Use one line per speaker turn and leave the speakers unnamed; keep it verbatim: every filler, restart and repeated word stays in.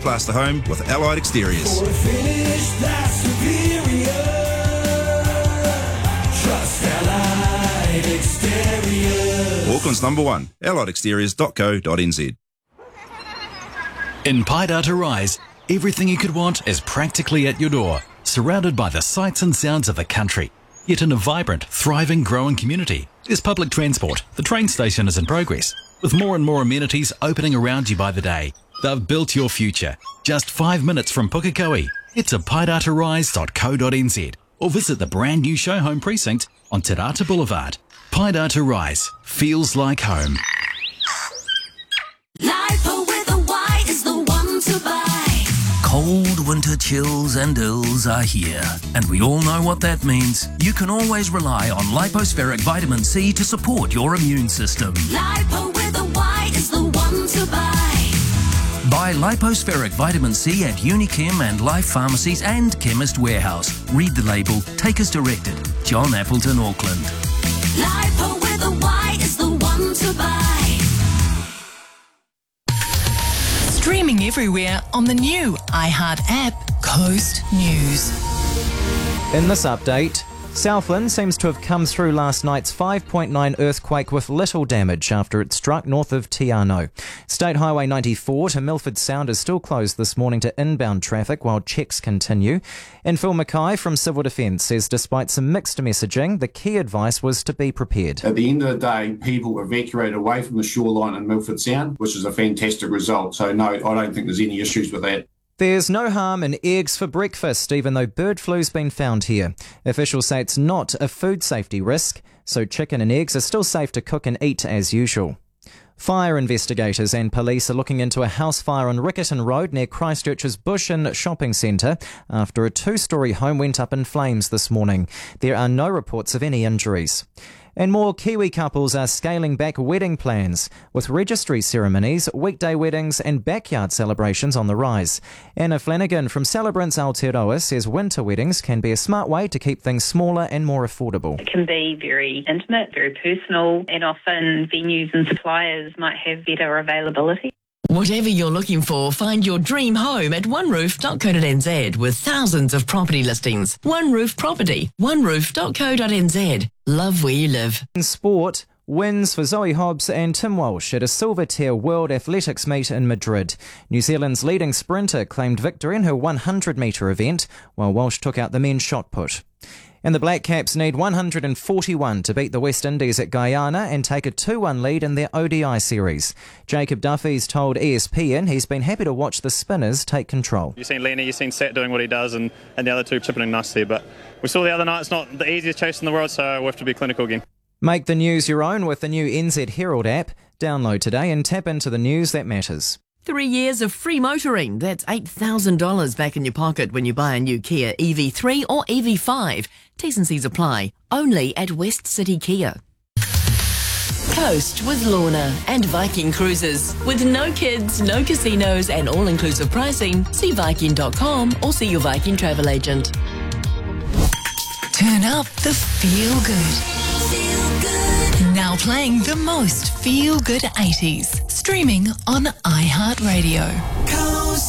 Plaster Home with Allied Exteriors.
For a finish that's superior, trust Allied Exteriors.
Auckland's number one, allied exteriors dot co dot n z.
In Paidata Rise, everything you could want is practically at your door, surrounded by the sights and sounds of the country. Yet in a vibrant, thriving, growing community, there's public transport. The train station is in progress, with more and more amenities opening around you by the day. They've built your future. Just five minutes from Pukekohe. Head to paidata rise dot co dot n z or visit the brand new show home precinct on Te Rata Boulevard. Paidata Rise feels like home.
Lipo with a Y is the one to buy.
Cold winter chills and ills are here, and we all know what that means. You can always rely on Lipospheric Vitamin C to support your immune system.
Lipo with a Y is the one to buy.
Buy Lipospheric Vitamin C at Unichem and Life Pharmacies and Chemist Warehouse. Read the label. Take as directed. John Appleton, Auckland.
Lipo with a Y is the one to buy.
Streaming everywhere on the new iHeart app, Coast News.
In this update, Southland seems to have come through last night's five point nine earthquake with little damage after it struck north of Te Anau. State Highway ninety-four to Milford Sound is still closed this morning to inbound traffic while checks continue. And Phil Mackay from Civil Defence says despite some mixed messaging, the key advice was to be prepared.
At the end of the day, people evacuated away from the shoreline in Milford Sound, which is a fantastic result. So no, I don't think there's any issues with that.
There's no harm in eggs for breakfast, even though bird flu's been found here. Officials say it's not a food safety risk, so chicken and eggs are still safe to cook and eat as usual. Fire investigators and police are looking into a house fire on Riccarton Road near Christchurch's Bush Inn shopping centre after a two-storey home went up in flames this morning. There are no reports of any injuries. And more Kiwi couples are scaling back wedding plans, with registry ceremonies, weekday weddings and backyard celebrations on the rise. Anna Flanagan from Celebrants Aotearoa says winter weddings can be a smart way to keep things smaller and more affordable.
It can be very intimate, very personal, and often venues and suppliers might have better availability.
Whatever you're looking for, find your dream home at one roof dot co dot n z with thousands of property listings. One Roof Property, one roof dot co dot n z. Love where you live.
In sport, wins for Zoe Hobbs and Tim Walsh at a silver-tier World Athletics meet in Madrid. New Zealand's leading sprinter claimed victory in her one hundred metre event, while Walsh took out the men's shot put. And the Black Caps need one hundred forty-one to beat the West Indies at Guyana and take a two one lead in their O D I series. Jacob Duffy's told E S P N he's been happy to watch the spinners take control.
You've seen Lenny, you've seen Sat doing what he does, and, and the other two chipping in nicely. But we saw the other night it's not the easiest chase in the world, so we'll have to be clinical again.
Make the news your own with the new N Z Herald app. Download today and tap into the news that matters.
Three years of free motoring. That's eight thousand dollars back in your pocket when you buy a new Kia E V three or E V five. T's and C's apply. Only at West City Kia. Coast with Lorna and Viking Cruises. With no kids, no casinos and all-inclusive pricing, see Viking dot com or see your Viking travel agent. Turn up the feel good.
Feel good.
Now playing the most feel good eighties. Streaming on iHeartRadio.